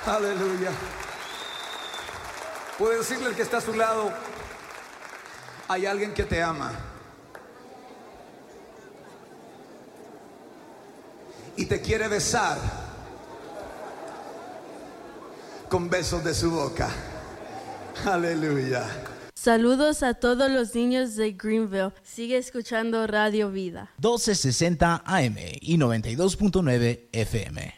Aleluya. Puede decirle al que está a su lado: hay alguien que te ama y te quiere besar con besos de su boca. Aleluya. Saludos a todos los niños de Greenville. Sigue escuchando Radio Vida. 1260 AM y 92.9 FM.